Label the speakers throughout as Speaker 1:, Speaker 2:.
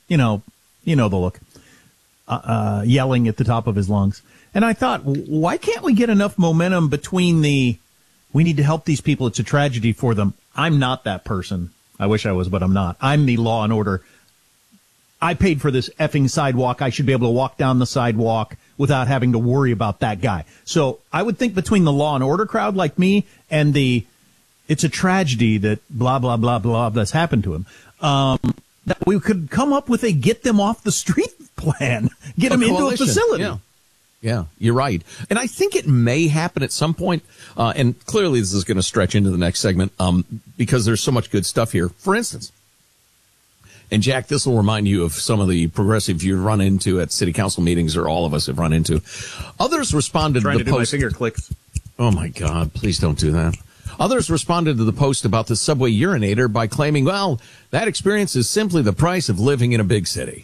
Speaker 1: you know the look, yelling at the top of his lungs. And I thought, why can't we get enough momentum between we need to help these people, it's a tragedy for them. I'm not that person. I wish I was, but I'm not. I'm the law and order. I paid for this effing sidewalk. I should be able to walk down the sidewalk without having to worry about that guy. So I would think between the law and order crowd like me and it's a tragedy that blah, blah, blah, blah that's happened to him, that we could come up with a get them off the street plan, get them into a facility.
Speaker 2: Yeah, you're right. And I think it may happen at some point. And clearly this is going to stretch into the next segment because there's so much good stuff here. For instance, and Jack, this will remind you of some of the progressives you run into at city council meetings, or all of us have run into. Others responded to the post.
Speaker 1: Do my finger clicks.
Speaker 2: Oh my God, please don't do that. Others responded to the post about the subway urinator by claiming, well, that experience is simply the price of living in a big city.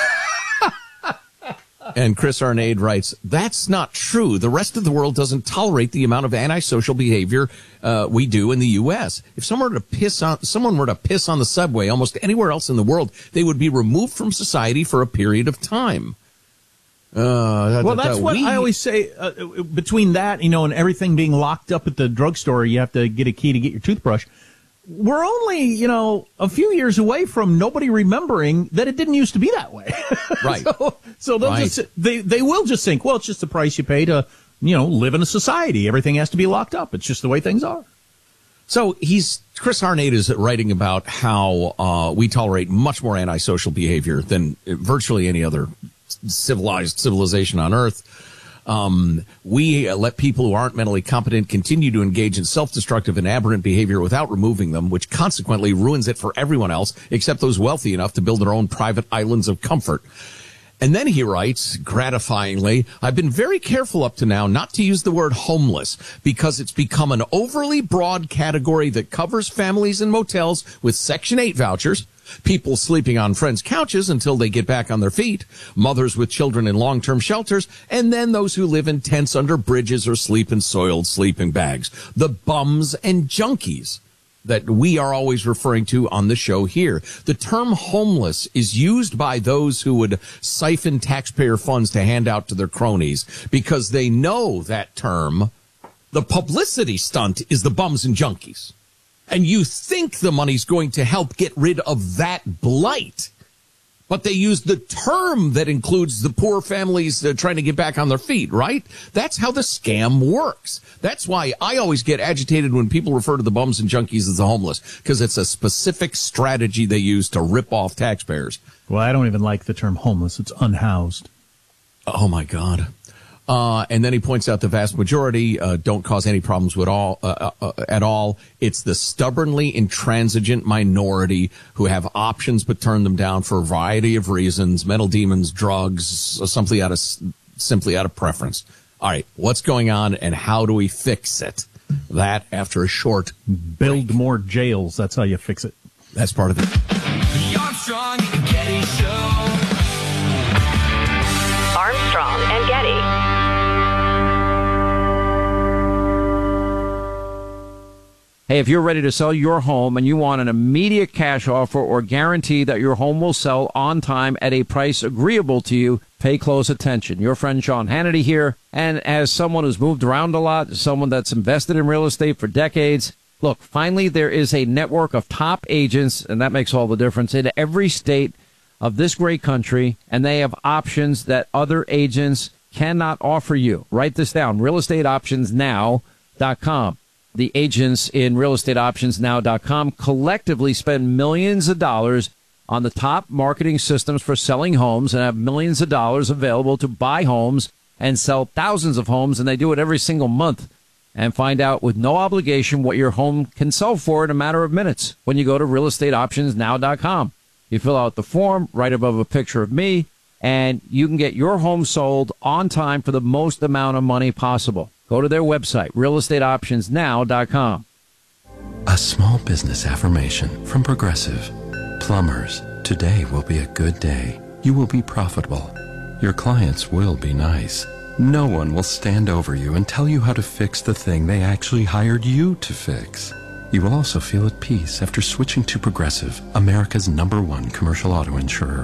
Speaker 2: And Chris Arnade writes, that's not true. The rest of the world doesn't tolerate the amount of antisocial behavior we do in the U.S. If someone were to piss on the subway almost anywhere else in the world, they would be removed from society for a period of time.
Speaker 1: That's what I always say, between that, and everything being locked up at the drugstore, you have to get a key to get your toothbrush. We're only, a few years away from nobody remembering that it didn't used to be that way.
Speaker 2: Right.
Speaker 1: So they'll
Speaker 2: right.
Speaker 1: they will just think, well, it's just the price you pay to, live in a society. Everything has to be locked up. It's just the way things are.
Speaker 2: So Chris Arnade is writing about how we tolerate much more antisocial behavior than virtually any other civilization on Earth. We let people who aren't mentally competent continue to engage in self-destructive and aberrant behavior without removing them, which consequently ruins it for everyone else except those wealthy enough to build their own private islands of comfort. And then he writes, gratifyingly, I've been very careful up to now not to use the word homeless because it's become an overly broad category that covers families in motels with Section 8 vouchers, people sleeping on friends' couches until they get back on their feet, mothers with children in long-term shelters, and then those who live in tents under bridges or sleep in soiled sleeping bags. The bums and junkies that we are always referring to on the show here. The term homeless is used by those who would siphon taxpayer funds to hand out to their cronies because they know that term, the publicity stunt, is the bums and junkies. And you think the money's going to help get rid of that blight. But they use the term that includes the poor families trying to get back on their feet, right? That's how the scam works. That's why I always get agitated when people refer to the bums and junkies as the homeless, because it's a specific strategy they use to rip off taxpayers.
Speaker 1: Well, I don't even like the term homeless. It's unhoused.
Speaker 2: Oh, my God. And then he points out the vast majority don't cause any problems at all. It's the stubbornly intransigent minority who have options but turn them down for a variety of reasons, mental demons, drugs, simply out of preference. All right, what's going on and how do we fix it? That after a short
Speaker 1: build
Speaker 2: break.
Speaker 1: More jails. That's how you fix it.
Speaker 2: That's part of it.
Speaker 3: The Armstrong and Getty Show.
Speaker 4: Armstrong and Getty.
Speaker 5: Hey, if you're ready to sell your home and you want an immediate cash offer or guarantee that your home will sell on time at a price agreeable to you, pay close attention. Your friend Sean Hannity here. And as someone who's moved around a lot, someone that's invested in real estate for decades, look, finally there is a network of top agents, and that makes all the difference, in every state of this great country, and they have options that other agents cannot offer you. Write this down, realestateoptionsnow.com. The agents in realestateoptionsnow.com collectively spend millions of dollars on the top marketing systems for selling homes and have millions of dollars available to buy homes and sell thousands of homes, and they do it every single month. And find out with no obligation what your home can sell for in a matter of minutes when you go to realestateoptionsnow.com. You fill out the form right above a picture of me, and you can get your home sold on time for the most amount of money possible. Go to their website, realestateoptionsnow.com.
Speaker 6: A small business affirmation from Progressive. Plumbers, today will be a good day. You will be profitable. Your clients will be nice. No one will stand over you and tell you how to fix the thing they actually hired you to fix. You will also feel at peace after switching to Progressive, America's #1 commercial auto insurer.